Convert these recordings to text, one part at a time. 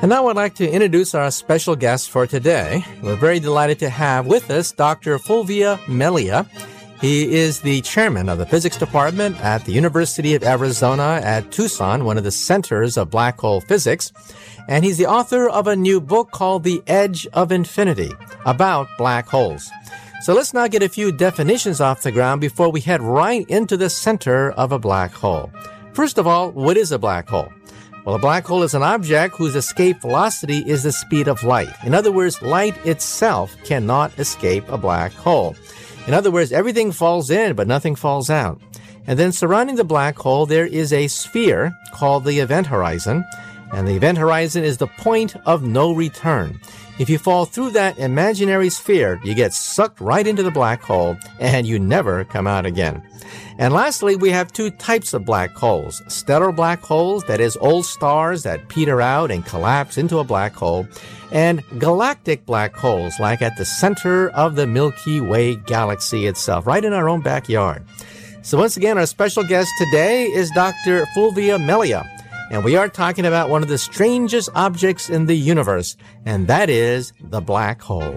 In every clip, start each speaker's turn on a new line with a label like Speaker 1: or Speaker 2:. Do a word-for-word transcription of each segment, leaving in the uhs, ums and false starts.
Speaker 1: And now I'd like to introduce our special guest for today. We're very delighted to have with us Doctor Fulvio Melia. He is the chairman of the physics department at the University of Arizona at Tucson, one of the centers of black hole physics. And he's the author of a new book called The Edge of Infinity about black holes. So let's now get a few definitions off the ground before we head right into the center of a black hole. First of all, what is a black hole? Well, a black hole is an object whose escape velocity is the speed of light. In other words, light itself cannot escape a black hole. In other words, everything falls in, but nothing falls out. And then surrounding the black hole, there is a sphere called the event horizon. And the event horizon is the point of no return. If you fall through that imaginary sphere, you get sucked right into the black hole, and you never come out again. And lastly, we have two types of black holes. Stellar black holes, that is, old stars that peter out and collapse into a black hole, and galactic black holes, like at the center of the Milky Way galaxy itself, right in our own backyard. So once again, our special guest today is Doctor Fulvio Melia. And we are talking about one of the strangest objects in the universe, and that is the black hole.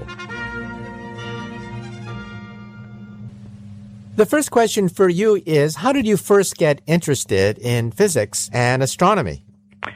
Speaker 1: The first question for you is, how did you first get interested in physics and astronomy?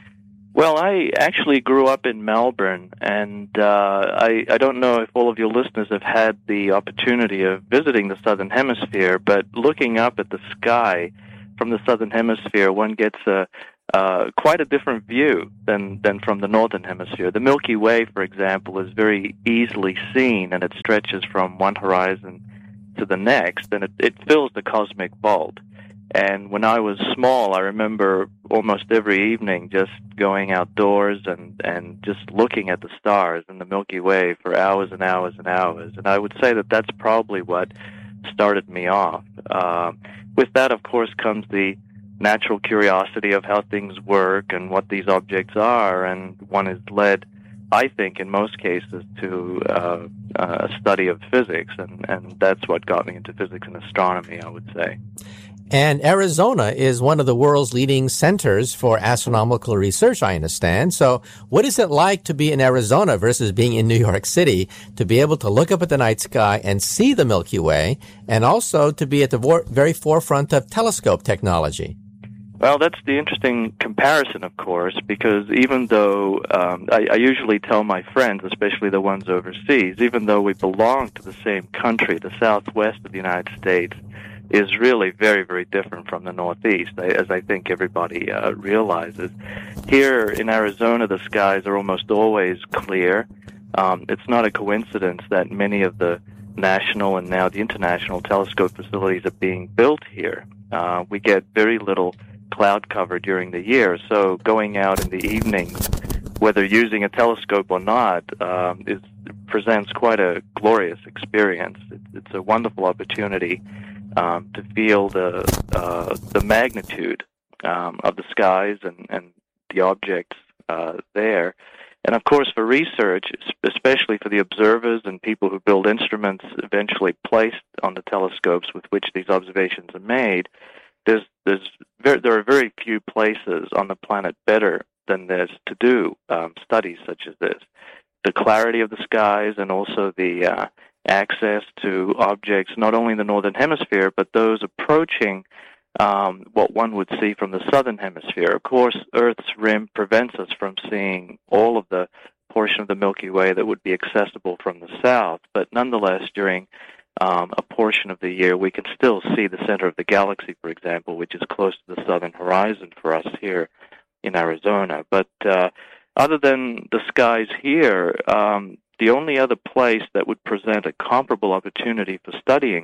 Speaker 2: Well, I actually grew up in Melbourne, and uh, I, I don't know if all of your listeners have had the opportunity of visiting the Southern Hemisphere, but looking up at the sky from the Southern Hemisphere, one gets a Uh, quite a different view than, than from the Northern Hemisphere. The Milky Way, for example, is very easily seen, and it stretches from one horizon to the next, and it, it fills the cosmic vault. And when I was small, I remember almost every evening just going outdoors and, and just looking at the stars in the Milky Way for hours and hours and hours. And I would say that that's probably what started me off. Uh, with that, of course, comes the natural curiosity of how things work and what these objects are, and one is led, I think, in most cases, to uh, a study of physics, and, and that's what got me into physics and astronomy, I would say.
Speaker 1: And Arizona is one of the world's leading centers for astronomical research, I understand. So what is it like to be in Arizona versus being in New York City, to be able to look up at the night sky and see the Milky Way, and also to be at the vor- very forefront of telescope technology?
Speaker 2: Well, that's the interesting comparison, of course, because even though um, I, I usually tell my friends, especially the ones overseas, even though we belong to the same country, the southwest of the United States is really very, very different from the northeast, as I think everybody uh, realizes. Here in Arizona, the skies are almost always clear. Um, it's not a coincidence that many of the national and now the international telescope facilities are being built here. Uh, we get very little cloud cover during the year, so going out in the evenings, whether using a telescope or not, um, is, presents quite a glorious experience. It, it's a wonderful opportunity um, to feel the uh, the magnitude um, of the skies and, and the objects uh, there. And of course, for research, especially for the observers and people who build instruments eventually placed on the telescopes with which these observations are made, There's, there's very, there are very few places on the planet better than this to do um, studies such as this. The clarity of the skies and also the uh, access to objects not only in the Northern Hemisphere, but those approaching um, what one would see from the Southern Hemisphere. Of course, Earth's rim prevents us from seeing all of the portion of the Milky Way that would be accessible from the south, but nonetheless, during Um, a portion of the year, we can still see the center of the galaxy, for example, which is close to the southern horizon for us here in Arizona. But uh, other than the skies here, um, the only other place that would present a comparable opportunity for studying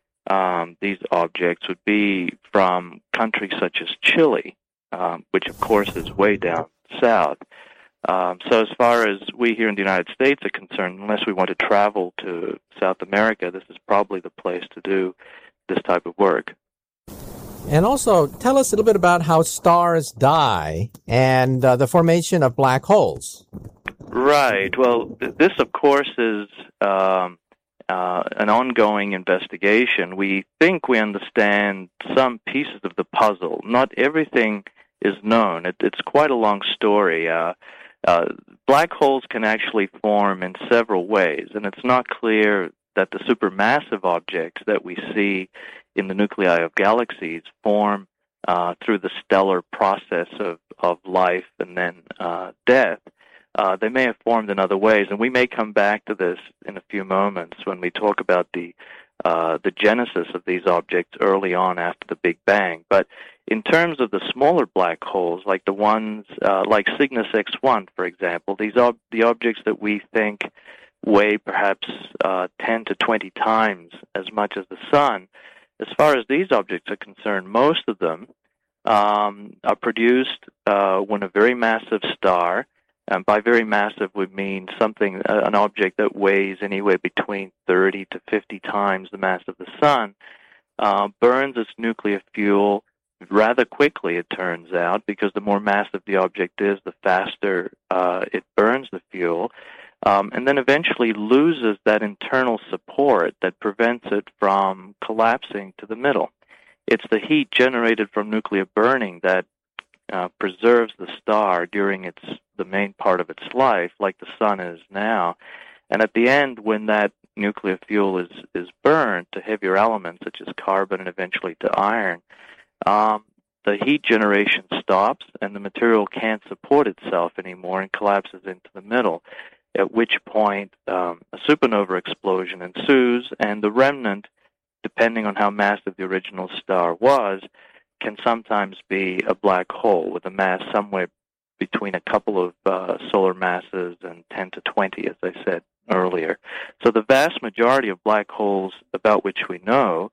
Speaker 2: um, these objects would be from countries such as Chile, um, which, of course, is way down south. Um, so as far as we here in the United States are concerned, unless we want to travel to South America, this is probably the place to do this type of work.
Speaker 1: And also, tell us a little bit about how stars die and uh, the formation of black holes.
Speaker 2: Right. Well, this, of course, is um, uh, an ongoing investigation. We think we understand some pieces of the puzzle. Not everything is known. It, it's quite a long story. Uh, Uh, black holes can actually form in several ways, and it's not clear that the supermassive objects that we see in the nuclei of galaxies form uh, through the stellar process of, of life and then uh, death. Uh, they may have formed in other ways, and we may come back to this in a few moments when we talk about the uh, the genesis of these objects early on after the Big Bang. But in terms of the smaller black holes, like the ones uh, like Cygnus X one, for example, these are the objects that we think weigh perhaps uh, ten to twenty times as much as the Sun. As far as these objects are concerned, most of them um, are produced uh, when a very massive star, and by very massive we mean something, uh, an object that weighs anywhere between thirty to fifty times the mass of the Sun, uh, burns its nuclear fuel rather quickly, it turns out, because the more massive the object is, the faster uh, it burns the fuel, um, and then eventually loses that internal support that prevents it from collapsing to the middle. It's the heat generated from nuclear burning that uh, preserves the star during its the main part of its life, like the Sun is now. And at the end, when that nuclear fuel is, is burned to heavier elements, such as carbon and eventually to iron, Um, the heat generation stops and the material can't support itself anymore and collapses into the middle, at which point um, a supernova explosion ensues, and the remnant, depending on how massive the original star was, can sometimes be a black hole with a mass somewhere between a couple of uh, solar masses and ten to twenty, as I said earlier. So the vast majority of black holes about which we know,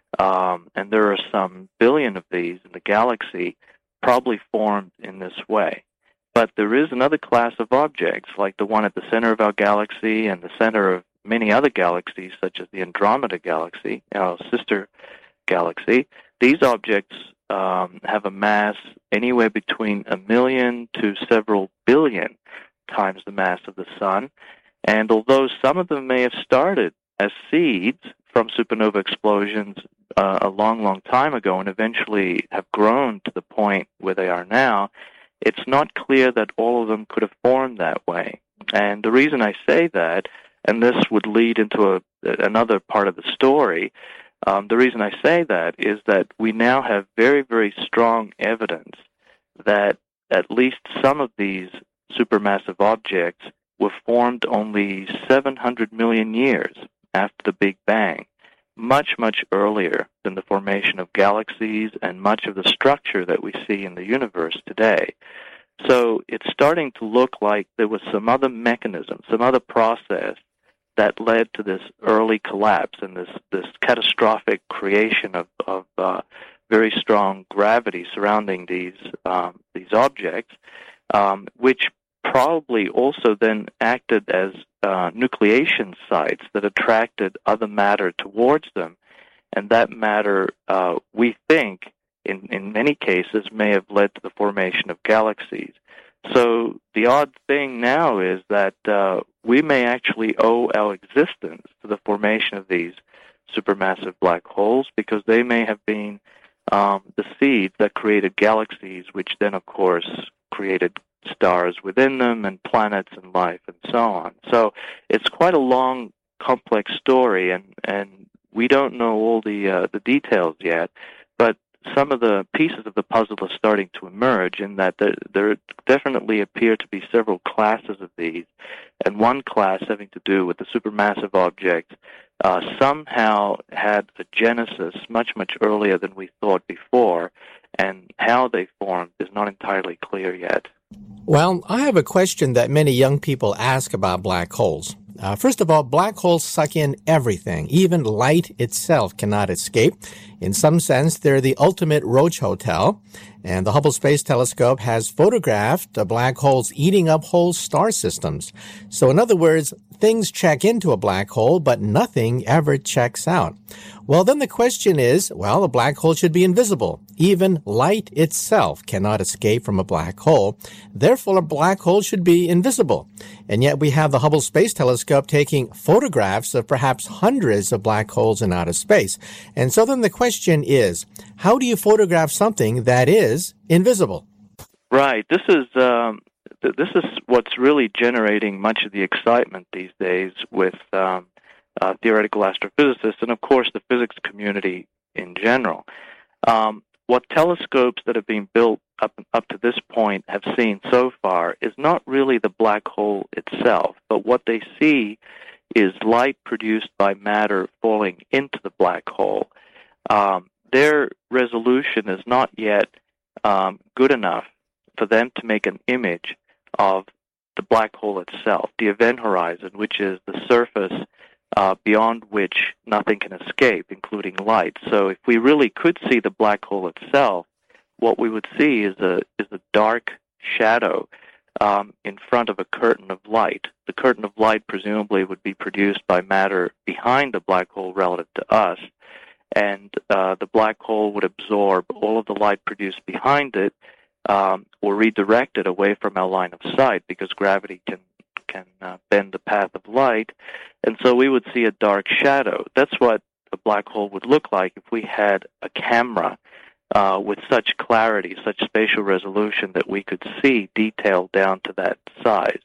Speaker 2: Um, and there are some billion of these in the galaxy, probably formed in this way. But there is another class of objects, like the one at the center of our galaxy and the center of many other galaxies, such as the Andromeda Galaxy, our sister galaxy. These objects um, have a mass anywhere between a million to several billion times the mass of the Sun. And although some of them may have started as seeds from supernova explosions uh, a long, long time ago and eventually have grown to the point where they are now, it's not clear that all of them could have formed that way. And the reason I say that, and this would lead into a, another part of the story, um, the reason I say that is that we now have very, very strong evidence that at least some of these supermassive objects were formed only seven hundred million years after the Big Bang, much, much earlier than the formation of galaxies and much of the structure that we see in the universe today. So it's starting to look like there was some other mechanism, some other process that led to this early collapse and this, this catastrophic creation of, of uh, very strong gravity surrounding these um, these objects, um, which probably also then acted as uh, nucleation sites that attracted other matter towards them. And that matter, uh, we think, in, in many cases, may have led to the formation of galaxies. So the odd thing now is that uh, we may actually owe our existence to the formation of these supermassive black holes, because they may have been um, the seeds that created galaxies, which then, of course, created stars within them and planets and life and so on. So it's quite a long, complex story, and, and we don't know all the uh, the details yet, but some of the pieces of the puzzle are starting to emerge in that there, there definitely appear to be several classes of these, and one class having to do with the supermassive objects uh, somehow had a genesis much, much earlier than we thought before, and how they formed is not entirely clear yet.
Speaker 1: Well, I have a question that many young people ask about black holes. Uh, first of all, black holes suck in everything. Even light itself cannot escape. In some sense, they're the ultimate roach hotel. And the Hubble Space Telescope has photographed the black holes eating up whole star systems. So in other words, things check into a black hole, but nothing ever checks out. Well, then the question is, well, a black hole should be invisible. Even light itself cannot escape from a black hole. Therefore, a black hole should be invisible. And yet we have the Hubble Space Telescope taking photographs of perhaps hundreds of black holes in outer space. And so then the question is, how do you photograph something that is invisible?
Speaker 2: Right. This is um, th- this is what's really generating much of the excitement these days with um, uh, theoretical astrophysicists and, of course, the physics community in general. Um, what telescopes that have been built up up to this point have seen so far is not really the black hole itself, but what they see is light produced by matter falling into the black hole. Um, their resolution is not yet um, good enough for them to make an image of the black hole itself, the event horizon, which is the surface uh, beyond which nothing can escape, including light. So if we really could see the black hole itself, what we would see is a is a dark shadow um, in front of a curtain of light. The curtain of light presumably would be produced by matter behind the black hole relative to us, and uh, the black hole would absorb all of the light produced behind it um, or redirect it away from our line of sight, because gravity can can uh, bend the path of light, and so we would see a dark shadow. That's what a black hole would look like if we had a camera uh, with such clarity, such spatial resolution that we could see detail down to that size.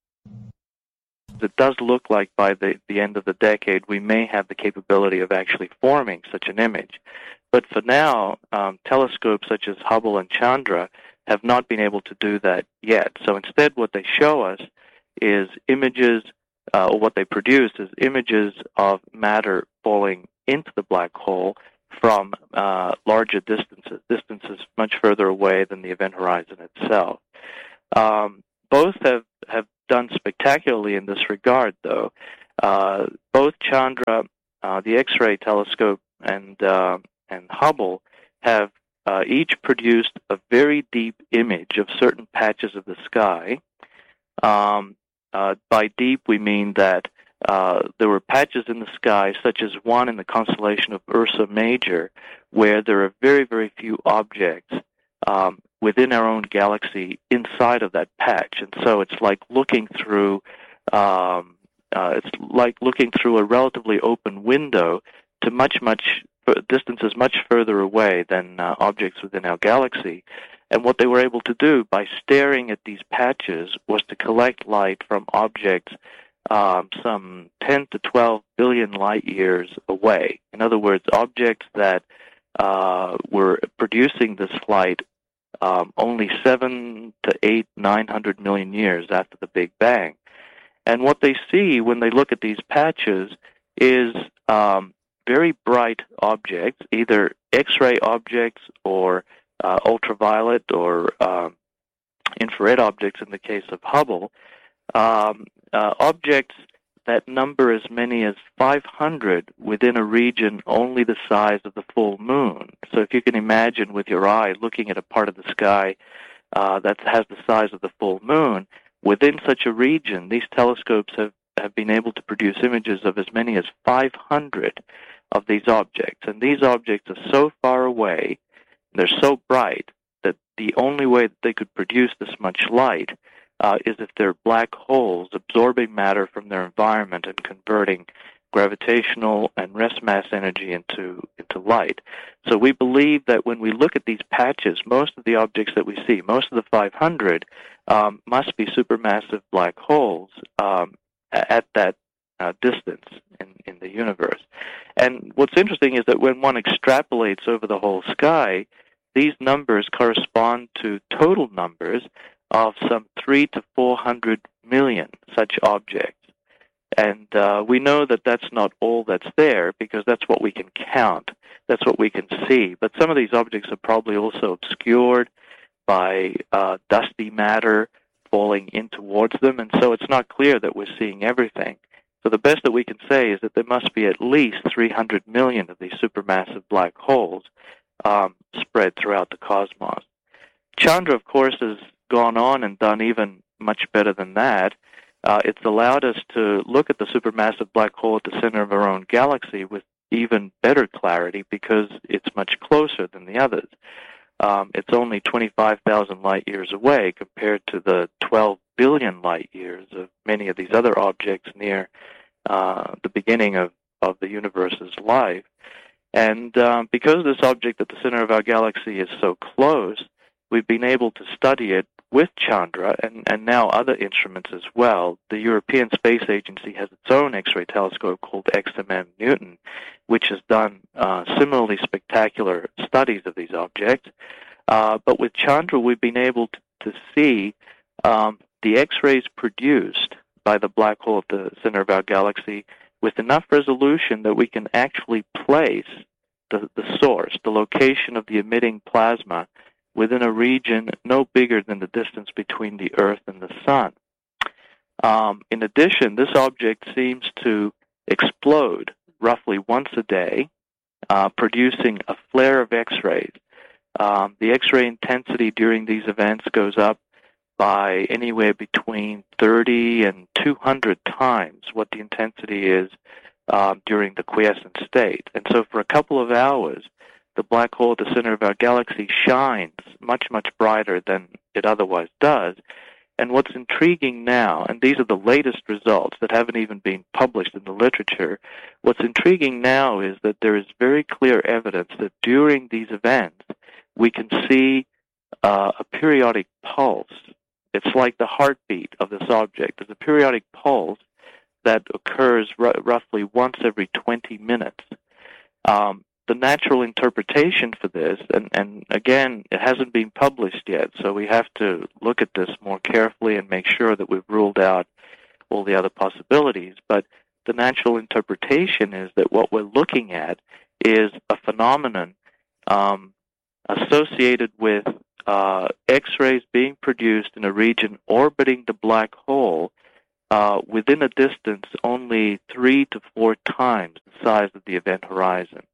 Speaker 2: It does look like by the, the end of the decade we may have the capability of actually forming such an image. But for now, um, telescopes such as Hubble and Chandra have not been able to do that yet. So instead what they show us is images, uh, or what they produce is images of matter falling into the black hole from uh, larger distances, distances much further away than the event horizon itself. Um, both have, have done spectacularly in this regard, though. Uh, both Chandra, uh, the X-ray telescope, and uh, and Hubble have uh, each produced a very deep image of certain patches of the sky. Um, uh, by deep, we mean that uh, there were patches in the sky, such as one in the constellation of Ursa Major, where there are very, very few objects um, within our own galaxy inside of that patch. And so it's like looking through, um, uh, it's like looking through a relatively open window to much, much distances much further away than uh, objects within our galaxy. And what they were able to do by staring at these patches was to collect light from objects um, some ten to twelve billion light years away. In other words, objects that uh, were producing this light um, only seven to eight, nine hundred million years after the Big Bang. And what they see when they look at these patches is um, very bright objects, either X-ray objects or uh, ultraviolet or um, infrared objects in the case of Hubble, um, uh, objects that number as many as five hundred within a region only the size of the full moon. So if you can imagine with your eye looking at a part of the sky uh, that has the size of the full moon, within such a region, these telescopes have, have been able to produce images of as many as five hundred of these objects. And these objects are so far away, they're so bright, that the only way that they could produce this much light uh, is if they're black holes absorbing matter from their environment and converting gravitational and rest mass energy into, into light. So we believe that when we look at these patches, most of the objects that we see, most of the five hundred, um, must be supermassive black holes um, at that uh, distance in, in the universe. And what's interesting is that when one extrapolates over the whole sky, these numbers correspond to total numbers of some three to four hundred million such objects. And uh, we know that that's not all that's there, because that's what we can count. That's what we can see. But some of these objects are probably also obscured by uh, dusty matter falling in towards them, and so it's not clear that we're seeing everything. So the best that we can say is that there must be at least three hundred million of these supermassive black holes um, spread throughout the cosmos. Chandra, of course, has gone on and done even much better than that. Uh, it's allowed us to look at the supermassive black hole at the center of our own galaxy with even better clarity, because it's much closer than the others. Um, it's only twenty-five thousand light years away compared to the twelve billion light years of many of these other objects near uh, the beginning of, of the universe's life. And um, because this object at the center of our galaxy is so close, we've been able to study it with Chandra and, and now other instruments as well, the European Space Agency has its own X-ray telescope called X M M Newton, which has done uh, similarly spectacular studies of these objects. Uh, but with Chandra, we've been able to, to see um, the X-rays produced by the black hole at the center of our galaxy with enough resolution that we can actually place the, the source, the location of the emitting plasma, within a region no bigger than the distance between the Earth and the Sun. Um, in addition, this object seems to explode roughly once a day, uh, producing a flare of X-rays. Um, the X-ray intensity during these events goes up by anywhere between thirty and two hundred times what the intensity is uh, during the quiescent state. And so for a couple of hours, the black hole at the center of our galaxy shines much, much brighter than it otherwise does. And what's intriguing now, and these are the latest results that haven't even been published in the literature, what's intriguing now is that there is very clear evidence that during these events, we can see uh, a periodic pulse. It's like the heartbeat of this object. There's a periodic pulse that occurs r- roughly once every twenty minutes. Um, the natural interpretation for this, and, and again, it hasn't been published yet, so we have to look at this more carefully and make sure that we've ruled out all the other possibilities. But the natural interpretation is that what we're looking at is a phenomenon um, associated with uh, X-rays being produced in a region orbiting the black hole uh, within a distance only three to four times the size of the event horizon.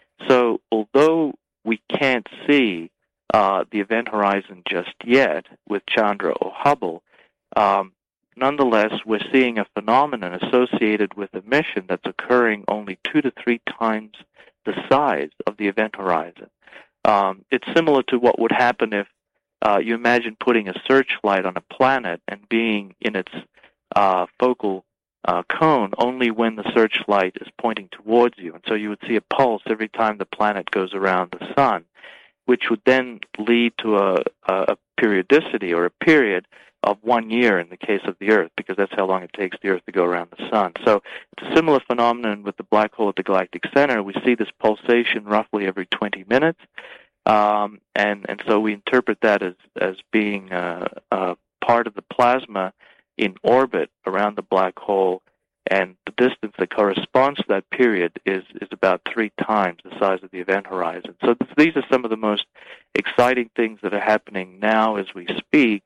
Speaker 2: So although we can't see uh, the event horizon just yet with Chandra or Hubble, um, nonetheless, we're seeing a phenomenon associated with emission that's occurring only two to three times the size of the event horizon. Um, it's similar to what would happen if uh, you imagine putting a searchlight on a planet and being in its uh, focal uh, cone only when the searchlight is pointing towards you. And so you would see a pulse every time the planet goes around the sun, which would then lead to a, a periodicity or a period of one year in the case of the Earth, because that's how long it takes the Earth to go around the sun. So it's a similar phenomenon with the black hole at the galactic center. We see this pulsation roughly every twenty minutes, um, and, and so we interpret that as, as being uh, uh, part of the plasma in orbit around the black hole, and the distance that corresponds to that period is, is about three times the size of the event horizon. So th- these are some of the most exciting things that are happening now as we speak.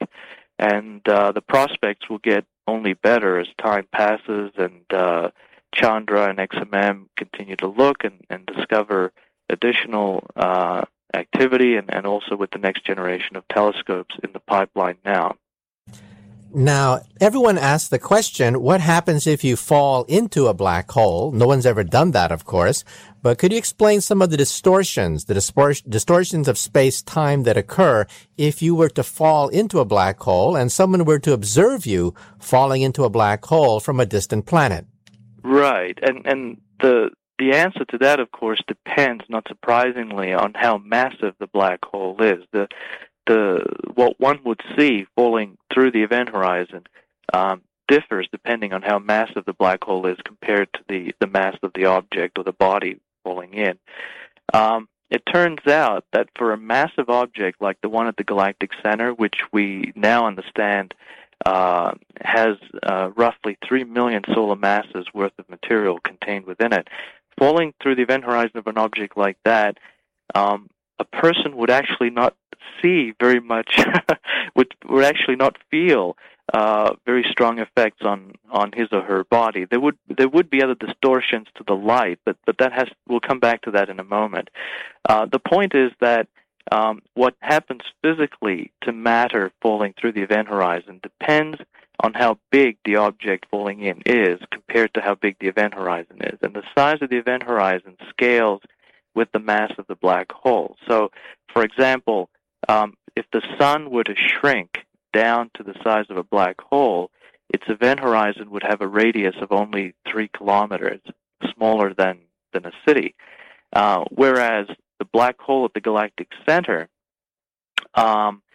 Speaker 2: And uh, the prospects will get only better as time passes and uh, Chandra and X M M continue to look and, and discover additional uh, activity, and, and also with the next generation of telescopes in the pipeline now.
Speaker 1: Now, everyone asks the question, what happens if you fall into a black hole? No one's ever done that, of course. But could you explain some of the distortions, the dispor- distortions of space-time that occur if you were to fall into a black hole and someone were to observe you falling into a black hole from a distant planet?
Speaker 2: Right. And, and the, the answer to that, of course, depends, not surprisingly, on how massive the black hole is. The The, what one would see falling through the event horizon um, differs depending on how massive the black hole is compared to the, the mass of the object or the body falling in. Um, it turns out that for a massive object like the one at the galactic center, which we now understand uh, has uh, roughly three million solar masses worth of material contained within it, falling through the event horizon of an object like that, um, a person would actually not see very much, would, would actually not feel uh, very strong effects on, on his or her body. There would there would be other distortions to the light, but, but that has we'll come back to that in a moment. Uh, the point is that um, what happens physically to matter falling through the event horizon depends on how big the object falling in is compared to how big the event horizon is. And the size of the event horizon scales with the mass of the black hole. So, for example, um, if the sun were to shrink down to the size of a black hole, its event horizon would have a radius of only three kilometers, smaller than, than a city. Uh, whereas the black hole at the galactic center um,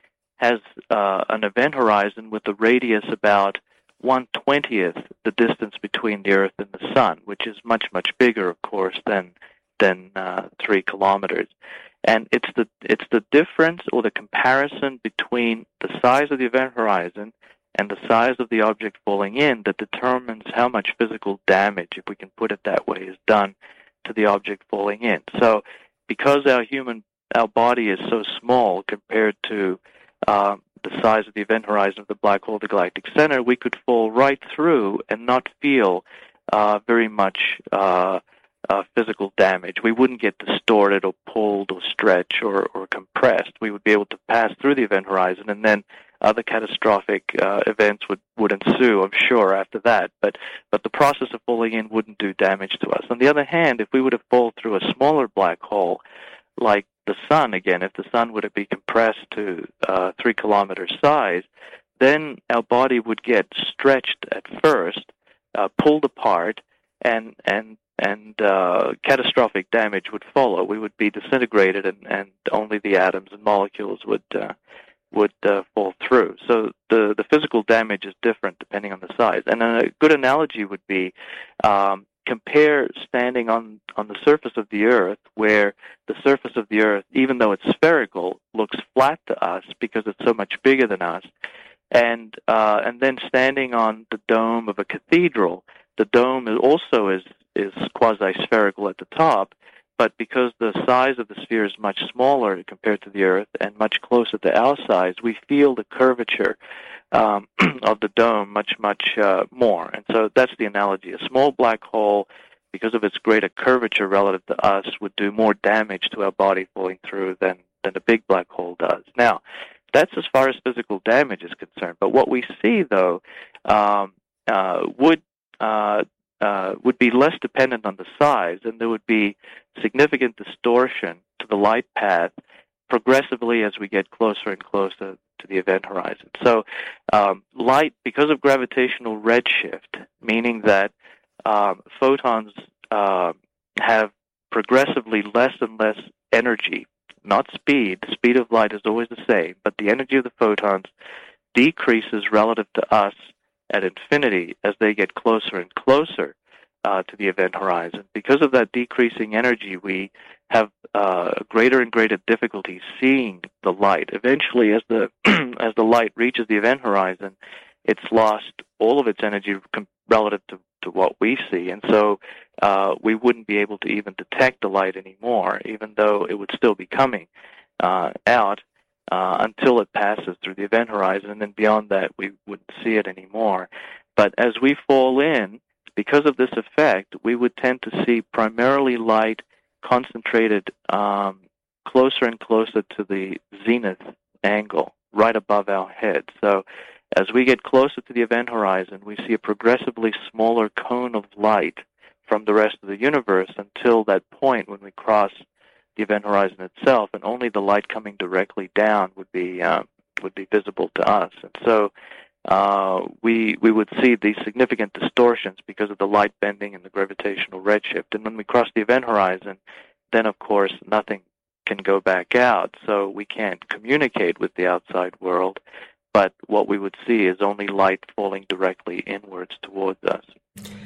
Speaker 2: has uh, an event horizon with a radius about one twentieth the distance between the Earth and the Sun, which is much, much bigger, of course, than than uh, three kilometers. And it's the it's the difference or the comparison between the size of the event horizon and the size of the object falling in that determines how much physical damage, if we can put it that way, is done to the object falling in. So, because our human our body is so small compared to um, the size of the event horizon of the black hole, the galactic center, we could fall right through and not feel uh, very much uh, uh, physical damage. We wouldn't get distorted or pulled or stretched or, or compressed. We would be able to pass through the event horizon, and then other catastrophic uh, events would, would ensue, I'm sure, after that. But but the process of falling in wouldn't do damage to us. On the other hand, if we were to fall through a smaller black hole, like the sun, again, if the sun were to be compressed to uh, three kilometer size, then our body would get stretched at first, uh, pulled apart, and and and uh, catastrophic damage would follow. We would be disintegrated, and, and only the atoms and molecules would uh, would uh, fall through. So the the physical damage is different depending on the size. And a good analogy would be um, compare standing on, on the surface of the Earth, where the surface of the Earth, even though it's spherical, looks flat to us because it's so much bigger than us, and uh, and then standing on the dome of a cathedral. The dome is also is, is quasi-spherical at the top, but because the size of the sphere is much smaller compared to the Earth and much closer to our size, we feel the curvature um, of the dome much, much uh, more. And so that's the analogy. A small black hole, because of its greater curvature relative to us, would do more damage to our body falling through than, than a big black hole does. Now, that's as far as physical damage is concerned. But what we see, though, um, uh, would uh, uh, would be less dependent on the size, and there would be significant distortion to the light path progressively as we get closer and closer to the event horizon. So um, light, because of gravitational redshift, meaning that um, photons uh, have progressively less and less energy, not speed. The speed of light is always the same, but the energy of the photons decreases relative to us at infinity as they get closer and closer uh, to the event horizon. Because of that decreasing energy, we have uh, greater and greater difficulty seeing the light. Eventually, as the as the light reaches the event horizon, it's lost all of its energy com- relative to, to what we see, and so uh, we wouldn't be able to even detect the light anymore, even though it would still be coming uh, out. Uh, until it passes through the event horizon, and then beyond that, we wouldn't see it anymore. But as we fall in, because of this effect, we would tend to see primarily light concentrated um, closer and closer to the zenith angle, right above our head. So as we get closer to the event horizon, we see a progressively smaller cone of light from the rest of the universe until that point when we cross the event horizon itself, and only the light coming directly down would be um, would be visible to us. And so uh, we we would see these significant distortions because of the light bending and the gravitational redshift. And when we cross the event horizon, then of course nothing can go back out, so we can't communicate with the outside world. But what we would see is only light falling directly inwards towards us.